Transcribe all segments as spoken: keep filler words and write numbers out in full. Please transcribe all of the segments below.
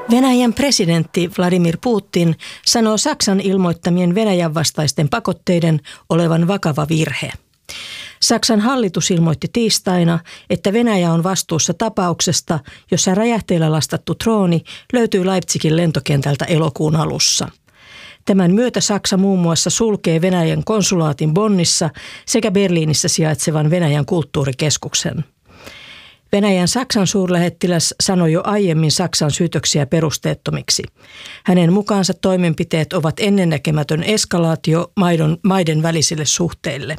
Venäjän presidentti Vladimir Putin sanoo Saksan ilmoittamien Venäjän vastaisten pakotteiden olevan vakava virhe. Saksan hallitus ilmoitti tiistaina, että Venäjä on vastuussa tapauksesta, jossa räjähteillä lastattu drooni löytyy Leipzigin lentokentältä elokuun alussa. Tämän myötä Saksa muun muassa sulkee Venäjän konsulaatin Bonnissa sekä Berliinissä sijaitsevan Venäjän kulttuurikeskuksen. Venäjän Saksan suurlähettiläs sanoi jo aiemmin Saksan syytöksiä perusteettomiksi. Hänen mukaansa toimenpiteet ovat ennennäkemätön eskalaatio maiden, maiden välisille suhteille.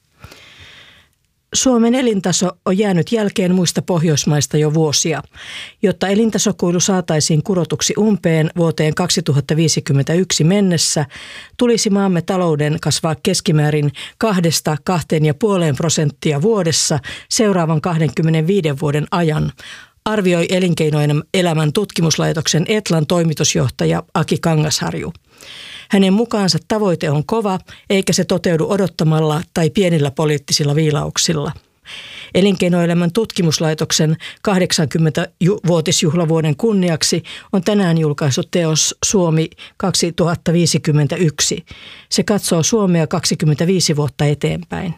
Suomen elintaso on jäänyt jälkeen muista Pohjoismaista jo vuosia. Jotta elintasokuilu saataisiin kurotuksi umpeen vuoteen kaksituhattaviisikymmentäyksi mennessä, tulisi maamme talouden kasvaa keskimäärin kahdesta kahteen ja puoleen prosenttia vuodessa seuraavan kaksikymmentäviiden vuoden ajan, arvioi Elinkeinoelämän tutkimuslaitoksen Etlan toimitusjohtaja Aki Kangasharju. Hänen mukaansa tavoite on kova, eikä se toteudu odottamalla tai pienillä poliittisilla viilauksilla. Elinkeinoelämän tutkimuslaitoksen kahdeksankymmenvuotisjuhlavuoden kunniaksi on tänään julkaissut teos Suomi kaksituhattaviisikymmentäyksi. Se katsoo Suomea kaksikymmentäviisi vuotta eteenpäin.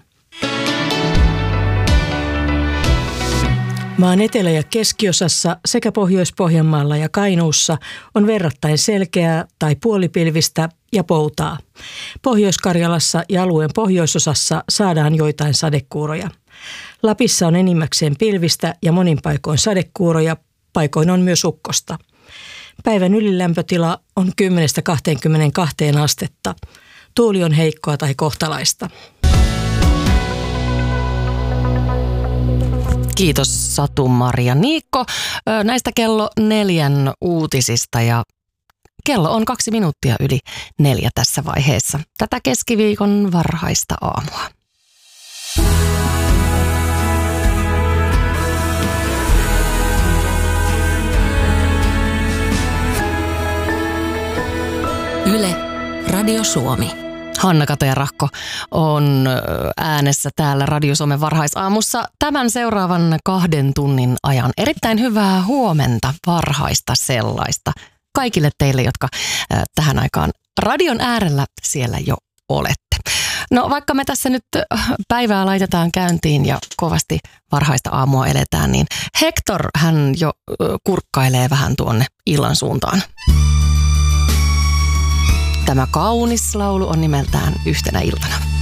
Maan etelä- ja keskiosassa sekä Pohjois-Pohjanmaalla ja Kainuussa on verrattain selkeää tai puolipilvistä ja poutaa. Pohjois-Karjalassa ja alueen pohjoisosassa saadaan joitain sadekuuroja. Lapissa on enimmäkseen pilvistä ja monin paikoin sadekuuroja, paikoin on myös ukkosta. Päivän ylilämpötila on kymmenestä kahteenkymmeneenkahteen astetta. Tuuli on heikkoa tai kohtalaista. Kiitos Satu-Maria Niikko näistä kello neljän uutisista ja kello on kaksi minuuttia yli neljä tässä vaiheessa. Tätä keskiviikon varhaista aamua. Yle, Radio Suomi. Hanna Katerahko on äänessä täällä Radio Suomen varhaisaamussa tämän seuraavan kahden tunnin ajan. Erittäin hyvää huomenta, varhaista sellaista kaikille teille, jotka tähän aikaan radion äärellä siellä jo olette. No vaikka me tässä nyt päivää laitetaan käyntiin ja kovasti varhaista aamua eletään, niin Hector hän jo kurkkailee vähän tuonne illan suuntaan. Tämä kaunis laulu on nimeltään Yhtenä iltana.